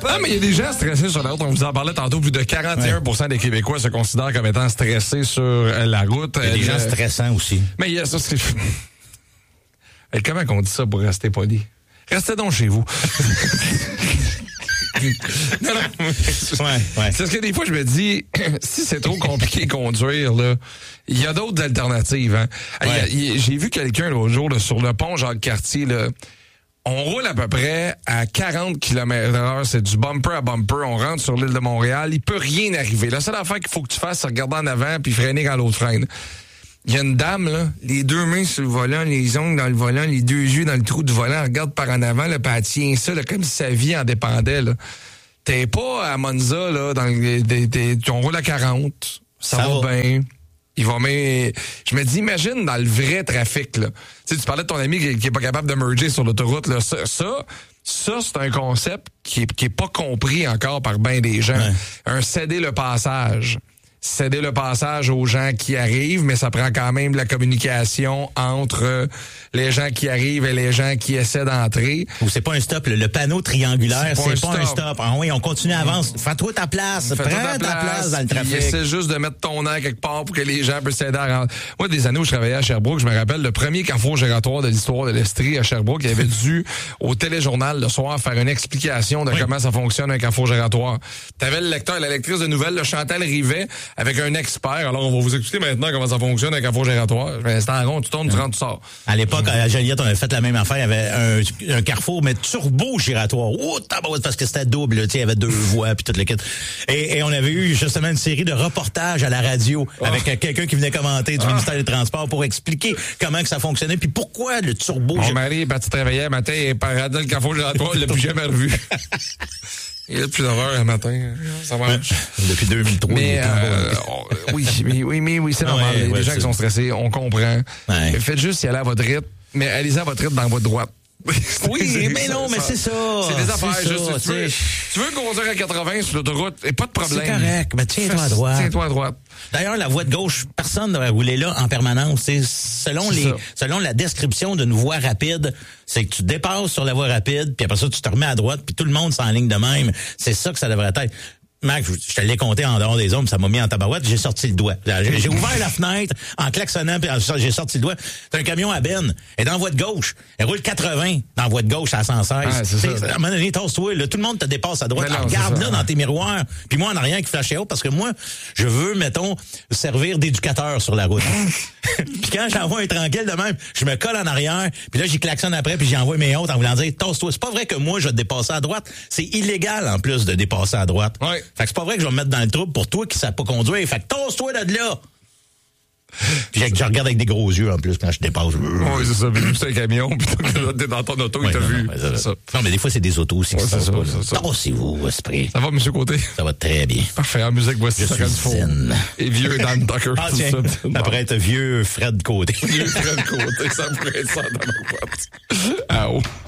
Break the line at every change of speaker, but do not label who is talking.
Non, mais il y a des gens stressés sur la route. On vous en parlait tantôt. Plus de 41% des Québécois se considèrent comme étant stressés sur la route.
Il y a des gens stressants aussi.
Mais il y a ça, c'est... Comment qu'on dit ça pour rester poli? Restez donc chez vous. Non.
Ouais.
C'est parce que des fois, je me dis, si c'est trop compliqué de conduire, là, il y a d'autres alternatives. Hein.
Ouais.
J'ai vu quelqu'un l'autre jour là, sur le pont Jacques-Cartier. Là, on roule à peu près à 40 km/h. C'est du bumper à bumper. On rentre sur l'île de Montréal. Il peut rien arriver. La seule affaire qu'il faut que tu fasses, c'est regarder en avant puis freiner quand l'autre freine. Il y a une dame, là, les deux mains sur le volant, les ongles dans le volant, les deux yeux dans le trou du volant, elle regarde par en avant, là, puis elle tient ça, là, comme si sa vie en dépendait, là. T'es pas à Monza, là, on roule à 40, ça va bien. Mais je me dis, imagine dans le vrai trafic, là. Tu sais, tu parlais de ton ami qui est pas capable de merger sur l'autoroute, là. Ça, c'est un concept qui est pas compris encore par bien des gens. Ouais. Un céder le passage aux gens qui arrivent, mais ça prend quand même la communication entre les gens qui arrivent et les gens qui essaient d'entrer.
Ou c'est pas un stop, le panneau triangulaire, c'est pas un stop. Ah oui, on continue à avancer. Fais-toi ta place. Prends ta place dans le trafic.
Essaie juste de mettre ton air quelque part pour que les gens puissent s'aider à rentrer. Moi, des années où je travaillais à Sherbrooke, je me rappelle le premier carrefour gératoire de l'histoire de l'Estrie à Sherbrooke, il avait dû, au téléjournal le soir, faire une explication de comment ça fonctionne un carrefour gératoire. T'avais le lecteur et la lectrice de nouvelles, le Chantal Rivet, avec un expert. Alors, on va vous expliquer maintenant comment ça fonctionne un carrefour gératoire. C'est en rond, tu tournes, tu rentres, tu sors.
À l'époque, à Joliette, on avait fait la même affaire. Il y avait un carrefour, mais turbo giratoire. Oh, parce que c'était double, tu sais, il y avait deux voies, puis toute le kit. Et on avait eu justement une série de reportages à la radio avec quelqu'un qui venait commenter du ministère des Transports pour expliquer comment que ça fonctionnait, puis pourquoi le turbo...
Mon mari est parti travailler un matin et paradait le carrefour gératoire, il l'a plus jamais revu. Il est là depuis 9 heures le matin. Ça marche.
Depuis 2003.
Mais oui, c'est normal. Il y a des gens qui sont stressés, on comprend. Ouais. Faites juste y aller à votre rythme, mais allez-y à votre rythme dans votre droite.
Oui, mais non, mais c'est ça.
C'est des affaires. Tu veux conduire à 80 sur l'autoroute, et pas de problème.
C'est correct, mais tiens-toi à droite.
Tiens-toi à droite.
D'ailleurs, la voie de gauche, personne ne devrait rouler là en permanence. Selon la description d'une voie rapide, c'est que tu dépasses sur la voie rapide, puis après ça, tu te remets à droite, puis tout le monde s'enligne de même. C'est ça que ça devrait être. Mac, je te l'ai compté en dehors des hommes, ça m'a mis en tabarouette, j'ai sorti le doigt. J'ai ouvert la fenêtre en klaxonnant, puis j'ai sorti le doigt. C'est un camion à benne, elle est dans la voie de gauche. Elle roule 80 dans la voie de gauche à 116. À un moment donné, tasse-toi, là, tout le monde te dépasse à droite. Regarde là dans tes miroirs, puis moi en arrière qui flashait haut, parce que moi, je veux, mettons, servir d'éducateur sur la route. Puis quand j'envoie un tranquille de même, je me colle en arrière, puis là, j'y klaxonne après, puis j'envoie mes autres en voulant dire, tasse-toi. C'est pas vrai que moi, je vais te dépasser à droite. C'est illégal, en plus, de dépasser à droite.
Ouais.
Fait que c'est pas vrai que je vais me mettre dans le trouble pour toi qui ne sais pas conduire. Fait que tasse-toi de là! Puis je regarde avec des gros yeux, en plus, quand je dépasse.
Oui, c'est ça. Vu c'est un camion, puis t'es dans ton auto, il t'a vu.
Non, mais des fois, c'est des autos aussi qui
ça.
Tassez-vous, esprit.
Ça va, M. Côté?
Ça va très bien.
Parfait. En musique, voici ça. Et vieux Dan Tucker.
Ah, tiens. Ça pourrait être vieux Fred Côté.
Vieux Fred Côté. Ça pourrait être ça dans ma boîte. Ah, oh.